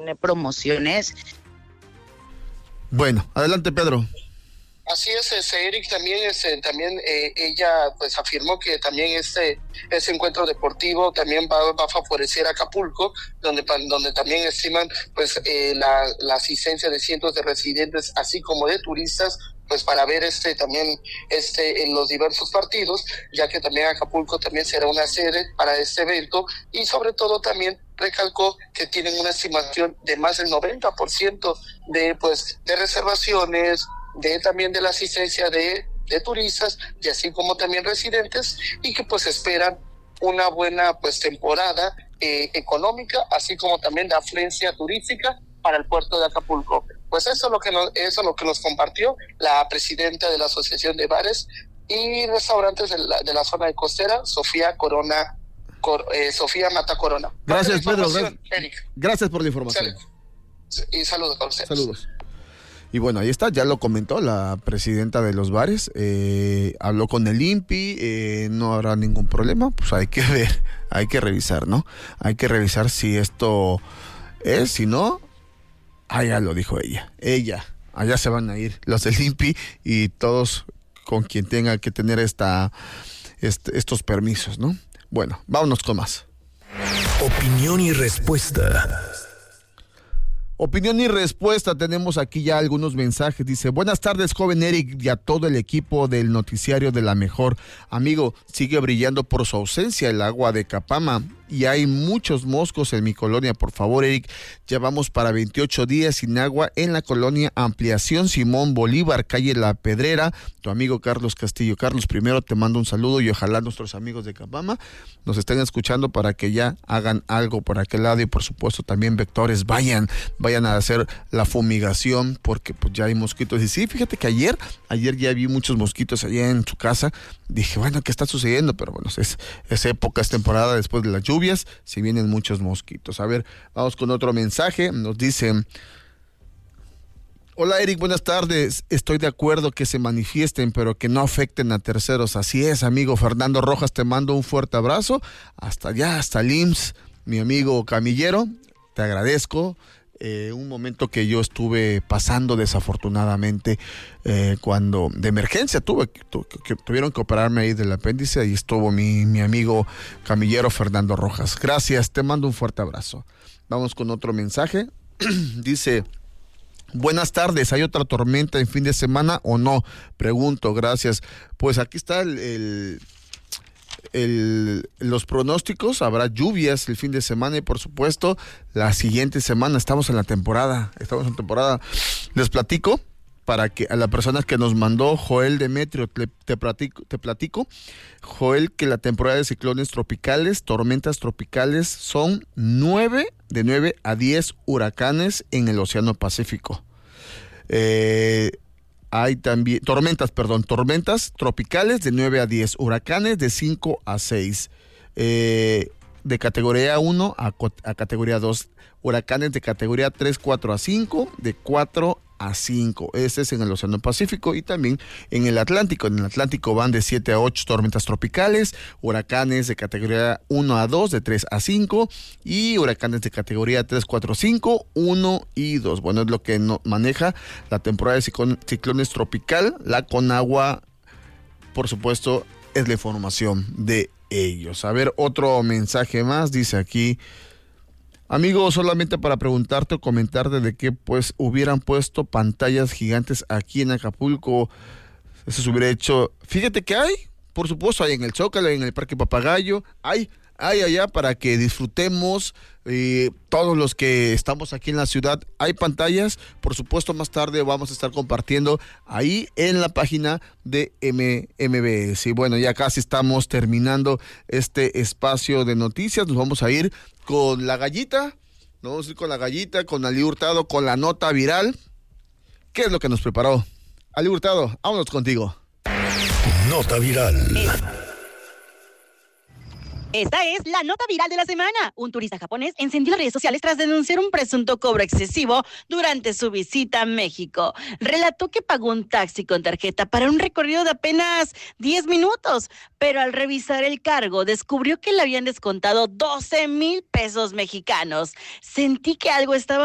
tiene promociones. Bueno, adelante, Pedro. Así es, Eric, también ella pues afirmó que también ese encuentro deportivo también va a favorecer a Acapulco, donde también estiman pues la asistencia de cientos de residentes, así como de turistas, pues para ver también en los diversos partidos, ya que también Acapulco también será una sede para este evento, y sobre todo también recalcó que tienen una estimación de más del 90% de reservaciones, también de la asistencia de turistas, y así como también residentes, y que pues esperan una buena pues temporada económica, así como también de afluencia turística para el puerto de Acapulco. Pues eso es lo que nos compartió la presidenta de la Asociación de Bares y Restaurantes de la zona de costera, Sofía Mata Corona. Gracias, Pedro. Eric. Gracias por la información. Y saludos a ustedes. Saludos. Y bueno, ahí está, ya lo comentó la presidenta de los bares, habló con el INPI, no habrá ningún problema, pues hay que ver, hay que revisar, ¿no? Hay que revisar si esto es, si no, allá lo dijo ella, allá se van a ir los del INPI y todos con quien tenga que tener estos permisos, ¿no? Bueno, vámonos con más. Opinión y respuesta. Opinión y respuesta, tenemos aquí ya algunos mensajes. Dice: buenas tardes, joven Eric, y a todo el equipo del noticiario de La Mejor. Amigo, sigue brillando por su ausencia el agua de Capama y hay muchos moscos en mi colonia. Por favor, Eric, ya vamos para 28 días sin agua en la colonia Ampliación Simón Bolívar, calle La Pedrera. Tu amigo Carlos Castillo. Carlos, primero te mando un saludo y ojalá nuestros amigos de Capama nos estén escuchando para que ya hagan algo por aquel lado, y por supuesto también vectores, vayan a hacer la fumigación, porque pues ya hay mosquitos. Y sí, fíjate que ayer ya vi muchos mosquitos allá en su casa. Dije, bueno, ¿qué está sucediendo? Pero bueno, es época, es temporada después de las lluvias, si vienen muchos mosquitos. A ver, vamos con otro mensaje. Nos dicen: hola Eric, buenas tardes. Estoy de acuerdo que se manifiesten, pero que no afecten a terceros. Así es, amigo Fernando Rojas, te mando un fuerte abrazo. Hasta allá, hasta el IMSS, mi amigo camillero, te agradezco. Un momento que yo estuve pasando desafortunadamente, cuando de emergencia tuvieron que operarme ahí del apéndice. Ahí estuvo mi amigo camillero Fernando Rojas. Gracias, te mando un fuerte abrazo. Vamos con otro mensaje. Dice: buenas tardes, ¿hay otra tormenta en fin de semana o no? Pregunto, gracias. Pues aquí está los pronósticos. Habrá lluvias el fin de semana y por supuesto la siguiente semana. Estamos en temporada. Les platico, para que a la persona que nos mandó, Joel Demetrio, te platico, Joel, que la temporada de ciclones tropicales, tormentas tropicales, son de 9 a 10 huracanes en el Océano Pacífico. Hay también tormentas tropicales de 9 a 10, huracanes de 5 a 6, de categoría 1 a categoría 2, huracanes de categoría 3, 4 a 5, de 4 a 5. Este es en el Océano Pacífico, y también en el Atlántico. En el Atlántico van de 7 a 8 tormentas tropicales, huracanes de categoría 1 a 2, de 3 a 5, y huracanes de categoría 3, 4, 5, 1 y 2. Bueno, es lo que maneja la temporada de ciclones tropical. La Conagua, por supuesto, es la información de ellos. A ver, otro mensaje más, dice aquí: amigo, solamente para preguntarte o comentarte de que pues hubieran puesto pantallas gigantes aquí en Acapulco. Eso se hubiera hecho. Fíjate que hay, por supuesto, hay en el Zócalo, en el Parque Papagayo, hay allá para que disfrutemos, todos los que estamos aquí en la ciudad. Hay pantallas, por supuesto, más tarde vamos a estar compartiendo ahí en la página de MBS. Y bueno, ya casi estamos terminando este espacio de noticias. Nos vamos a ir con la gallita, con Ali Hurtado, con la nota viral. ¿Qué es lo que nos preparó? Ali Hurtado, vámonos contigo. Nota viral. Esta es la nota viral de la semana. Un turista japonés encendió las redes sociales tras denunciar un presunto cobro excesivo durante su visita a México. Relató que pagó un taxi con tarjeta para un recorrido de apenas 10 minutos, pero al revisar el cargo descubrió que le habían descontado 12,000 pesos mexicanos. Sentí que algo estaba